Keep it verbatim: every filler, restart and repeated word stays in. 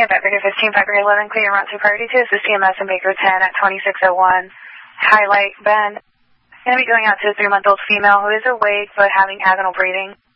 Here, Baker fifteen, Baker eleven, clear route to priority two, assist E M S and Baker ten at twenty-six oh one. Highlight Bend. Going to be going out to a three-month-old female who is awake but having agonal breathing.